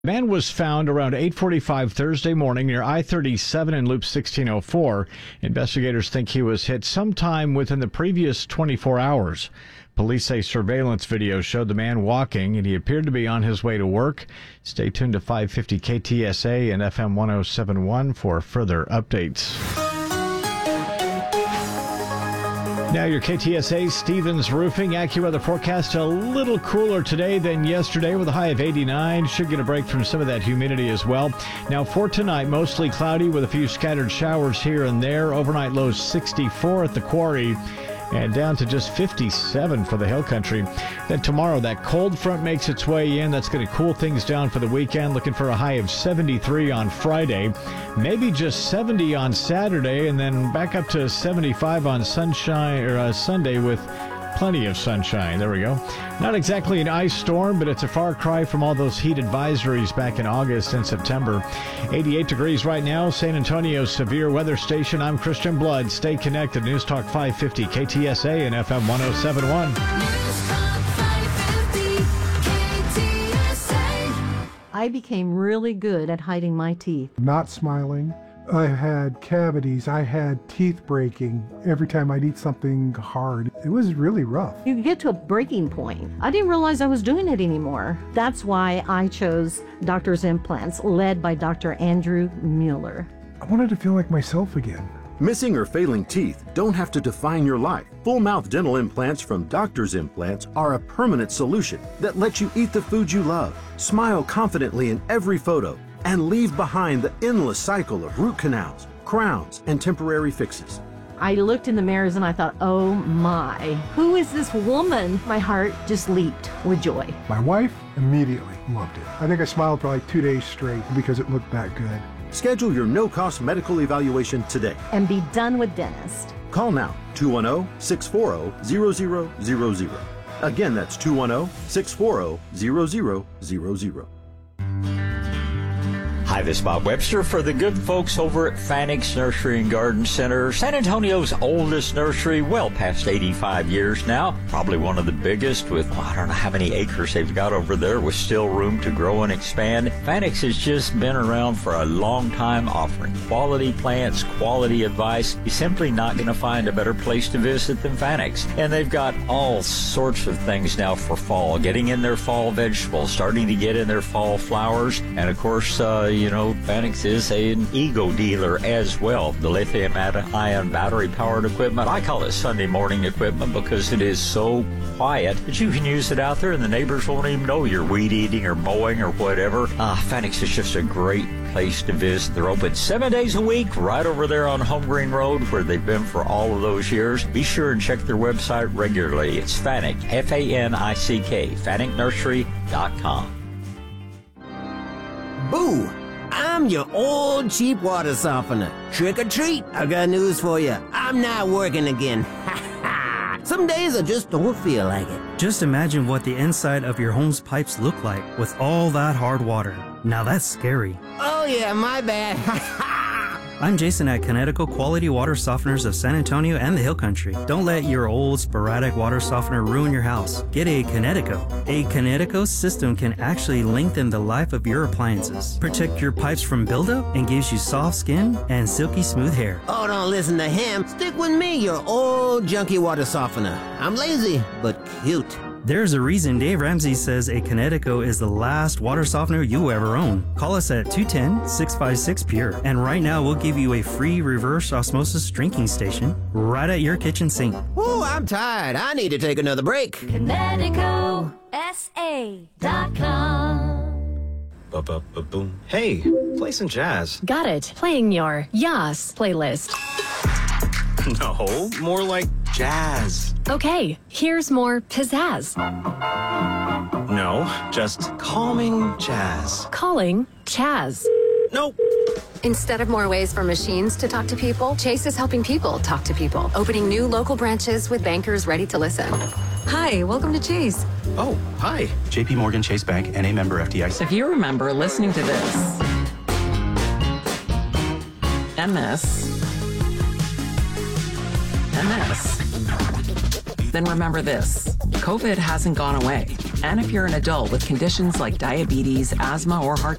Man was found around 8:45 Thursday morning near I-37 in Loop 1604. Investigators think he was hit sometime within the previous 24 hours. Police say surveillance video showed the man walking, and he appeared to be on his way to work. Stay tuned to 550 KTSA and FM 1071 for further updates. Now your KTSA Stevens Roofing AccuWeather forecast. A little cooler today than yesterday with a high of 89. Should get a break from some of that humidity as well. Now for tonight, mostly cloudy with a few scattered showers here and there. Overnight lows 64 at the Quarry and down to just 57 for the Hill Country. Then tomorrow, that cold front makes its way in. That's going to cool things down for the weekend. Looking for a high of 73 on Friday. Maybe just 70 on Saturday, and then back up to 75 on Sunday with plenty of sunshine. There we go. Not exactly an ice storm, but it's a far cry from all those heat advisories back in August and September. 88 degrees right now, San Antonio's severe weather station. I'm Christian Blood. Stay connected. News Talk 550 KTSA and FM 1071. I became really good at hiding my teeth. Not smiling. I had cavities. I had teeth breaking every time I'd eat something hard. It was really rough. You get to a breaking point. I didn't realize I was doing it anymore. That's why I chose Doctor's Implants, led by Dr. Andrew Mueller. I wanted to feel like myself again. Missing or failing teeth don't have to define your life. Full mouth dental implants from Doctor's Implants are a permanent solution that lets you eat the food you love, smile confidently in every photo, and leave behind the endless cycle of root canals, crowns, and temporary fixes. I looked in the mirrors and I thought, oh my, who is this woman? My heart just leaped with joy. My wife immediately loved it. I think I smiled for like 2 days straight because it looked that good. Schedule your no-cost medical evaluation today. And be done with dentist. Call now, 210-640-0000. Again, that's 210-640-0000. Hi, this is Bob Webster for the good folks over at Fanix Nursery and Garden Center, San Antonio's oldest nursery, well past 85 years now. Probably one of the biggest with, I don't know how many acres they've got over there with still room to grow and expand. Fanix has just been around for a long time, offering quality plants, quality advice. You're simply not going to find a better place to visit than Fanix. And they've got all sorts of things now for fall, getting in their fall vegetables, starting to get in their fall flowers, and of course, Fanix is an Ego dealer as well. The lithium-ion battery-powered equipment, I call it Sunday morning equipment because it is so quiet that you can use it out there and the neighbors won't even know you're weed eating or mowing or whatever. Fanix is just a great place to visit. They're open 7 days a week right over there on Home Green Road where they've been for all of those years. Be sure and check their website regularly. It's Fanick, F-A-N-I-C-K, FanickNursery.com. Boo! I'm your old cheap water softener. Trick or treat, I got news for you. I'm not working again. Ha ha! Some days I just don't feel like it. Just imagine what the inside of your home's pipes look like with all that hard water. Now that's scary. Oh yeah, my bad. Ha ha! I'm Jason at Connecticut Quality Water Softeners of San Antonio and the Hill Country. Don't let your old sporadic water softener ruin your house. Get a Connecticut. A Connecticut system can actually lengthen the life of your appliances, protect your pipes from buildup, and gives you soft skin and silky smooth hair. Oh, don't listen to him. Stick with me, your old junky water softener. I'm lazy, but cute. There's a reason Dave Ramsey says a Connecticut is the last water softener you ever own. Call us at 210-656-PURE. And right now we'll give you a free reverse osmosis drinking station right at your kitchen sink. Ooh, I'm tired. I need to take another break. ConnecticutSA.com. Boom. Hey, play some jazz. Got it. Playing your Yas playlist. No, more like jazz. Okay, here's more pizzazz. No, just calming jazz. Calling Chaz. Nope. Instead of more ways for machines to talk to people, Chase is helping people talk to people, opening new local branches with bankers ready to listen. Hi, welcome to Chase. Oh, hi. JP Morgan Chase Bank, NA member FDIC. If you remember listening to this, MS, then remember this. COVID hasn't gone away. And if you're an adult with conditions like diabetes, asthma, or heart